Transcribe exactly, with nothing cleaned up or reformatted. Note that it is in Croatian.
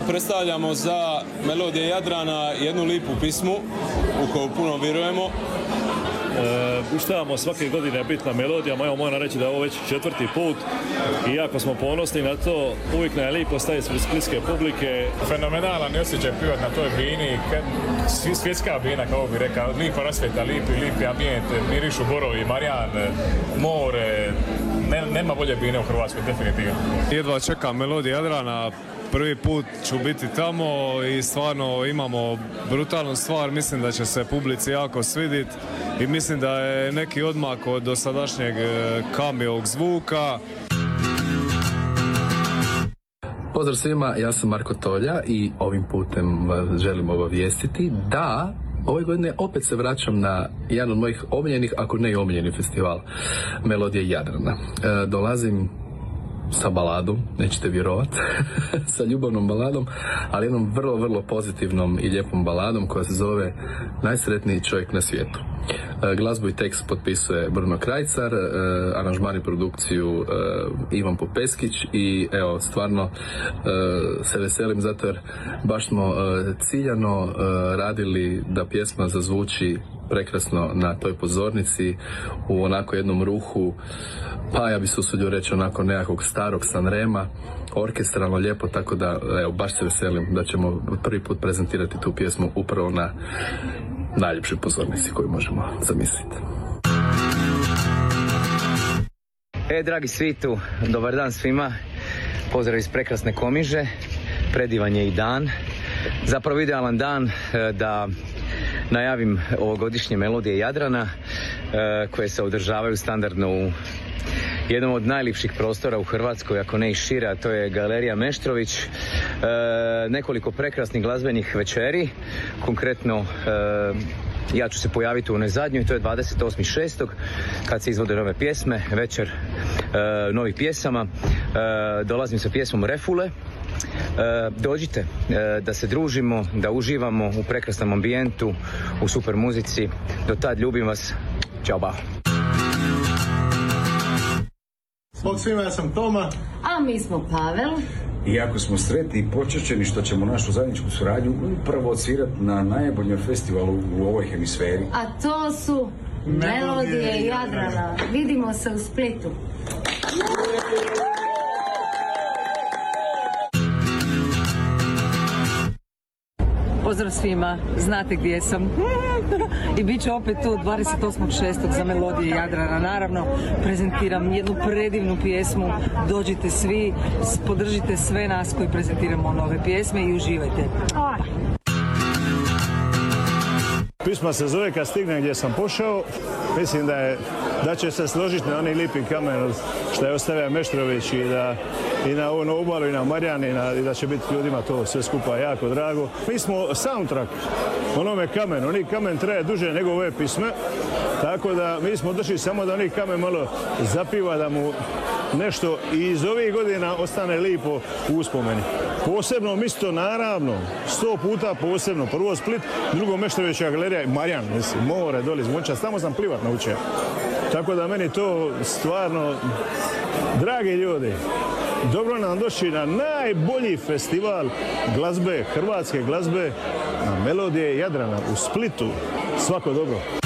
predstavljamo za Melodije Jadrana jednu lipu pismu u koju puno vjerujemo. E, uštavamo svake godine bitna melodija, evo moram reći da je ovo već četvrti put i jako smo ponosni na to, uvijek nam je lipo staviti ispred splitske publike. Fenomenalan osjećaj pivati na toj bini, svjetska bina, kao bi rekao, lipa rasvjeta, lipi, lipi ambijent, mirišu borovi, Marijan, more, ne, nema bolje bine u Hrvatskoj, definitivno. Jedva čekam Melodije Jadrana. Prvi put ću biti tamo i stvarno imamo brutalnu stvar, mislim da će se publici jako svidjeti i mislim da je neki odmak od dosadašnjeg kamijog zvuka. Pozdrav svima, ja sam Marko Tolja i ovim putem vas želim obavijestiti da ove godine opet se vraćam na jedan od mojih omiljenih, ako ne i omiljeni festival, Melodije Jadrana. E, dolazim sa baladom, nećete vjerovati, sa ljubavnom baladom, ali jednom vrlo, vrlo pozitivnom i lijepom baladom koja se zove Najsretniji čovjek na svijetu. E, glazbu i tekst potpisuje Bruno Krajcar, e, aranžman i produkciju e, Ivan Popeskić i evo, stvarno e, se veselim zato jer baš smo e, ciljano e, radili da pjesma zazvuči prekrasno na toj pozornici u onako jednom ruhu, pa ja bi se usudio reći onako nekakvog starog Sanrema, orkestralno lijepo, tako da evo, baš se veselim da ćemo prvi put prezentirati tu pjesmu upravo na najljepšoj pozornici koju možemo zamisliti. E, dragi svitu, dobar dan svima, pozdrav iz prekrasne Komiže, predivan je i dan, zapravo idealan dan da najavim ovogodišnje Melodije Jadrana koje se održavaju standardno u jednom od najljepših prostora u Hrvatskoj, ako ne i šire, a to je Galerija Meštrović. E, nekoliko prekrasnih glazbenih večeri, konkretno e, ja ću se pojaviti u onoj zadnjoj, to je dvadeset osmog šestog kad se izvode nove pjesme, večer e, novih pjesama. E, dolazim sa pjesmom Refule. E, dođite e, da se družimo, da uživamo u prekrasnom ambijentu, u super muzici. Do tad ljubim vas. Ćao, ba. Bog svima, ja sam Toma. A mi smo Pavel. I jako smo sretni i počašćeni što ćemo našu zajedničku suradnju upravo odsvirati na najboljem festivalu u ovoj hemisferi. A to su Melodije Jadrana. Vidimo se u Splitu. Pozdrav svima, znate gdje sam i bit ću opet tu dvadeset osmog šestog za Melodije Jadrana. Naravno, prezentiram jednu predivnu pjesmu, dođite svi, podržite sve nas koji prezentiramo nove pjesme i uživajte. Pisma se zove Kad stignem gdje sam pošao. Mislim da, je, da će se složiti na onaj lipi kamen što je ostavio Meštrović i da i na ono obalu i na Marijan i, na, i da će biti ljudima to sve skupa jako drago. Mi smo soundtrack onome kamenu. Oni kamen traje duže nego ove pisme, tako da mi smo došli samo da oni kamen malo zapiva, da mu nešto iz ovih godina ostane lipo u uspomeni. Posebno misto, naravno, sto puta posebno. Prvo Split, drugo Meštrovića galerija, Marijan, mislim, more, doli iz Monča, tamo sam plivat naučio. Tako da meni to stvarno, dragi ljudi, dobro nam došli na najbolji festival glazbe, hrvatske glazbe, na Melodije Jadrana u Splitu. Svako dobro.